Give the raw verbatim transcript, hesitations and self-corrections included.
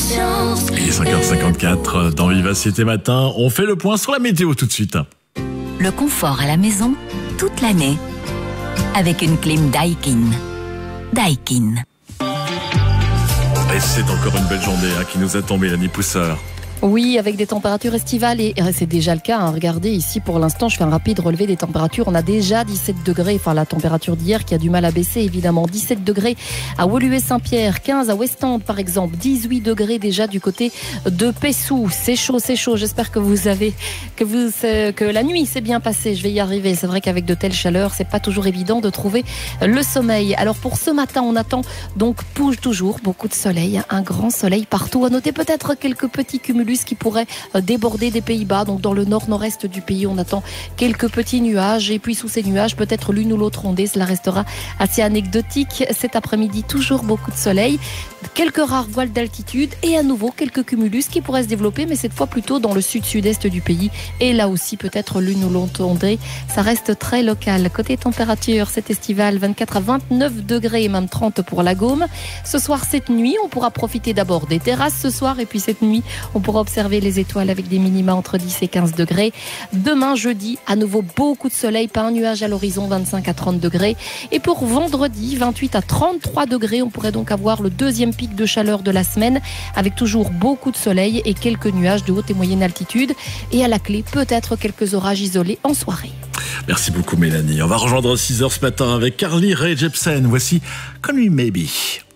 conscience. Il est cinq heures cinquante-quatre dans Vivacité Matin. On fait le point sur la météo tout de suite. Le confort à la maison, toute l'année. Avec une clim Daikin. Daikin. Et c'est encore une belle journée hein, qui nous attend, Mélanie Pousseur. Oui, avec des températures estivales et c'est déjà le cas. Hein. Regardez ici, pour l'instant, je fais un rapide relevé des températures. On a déjà dix-sept degrés, enfin la température d'hier qui a du mal à baisser évidemment. dix-sept degrés à Woluwe-Saint-Pierre, quinze à Westend par exemple, dix-huit degrés déjà du côté de Pessou. C'est chaud, c'est chaud. J'espère que vous avez, que vous, que la nuit s'est bien passée. Je vais y arriver. C'est vrai qu'avec de telles chaleurs, c'est pas toujours évident de trouver le sommeil. Alors pour ce matin, on attend donc pour toujours beaucoup de soleil, un grand soleil partout. À noter peut-être quelques petits cumulus qui pourrait déborder des Pays-Bas. Donc dans le nord-nord-est du pays, on attend quelques petits nuages. Et puis sous ces nuages, peut-être l'une ou l'autre ondée. Cela restera assez anecdotique. Cet après-midi, toujours beaucoup de soleil. Quelques rares voiles d'altitude et à nouveau quelques cumulus qui pourraient se développer, mais cette fois plutôt dans le sud-sud-est du pays. Et là aussi, peut-être l'une ou l'autre ondée. Ça reste très local. Côté température, cet estival, vingt-quatre à vingt-neuf degrés et même trente pour la Gaume. Ce soir, cette nuit, on pourra profiter d'abord des terrasses ce soir. Et puis cette nuit, on pourra observer les étoiles avec des minima entre dix et quinze degrés. Demain, jeudi, à nouveau beaucoup de soleil, pas un nuage à l'horizon, vingt-cinq à trente degrés. Et pour vendredi, vingt-huit à trente-trois degrés, on pourrait donc avoir le deuxième pic de chaleur de la semaine, avec toujours beaucoup de soleil et quelques nuages de haute et moyenne altitude. Et à la clé, peut-être quelques orages isolés en soirée. Merci beaucoup Mélanie. On va rejoindre six heures ce matin avec Carly Rae Jepsen. Voici Call Me Maybe.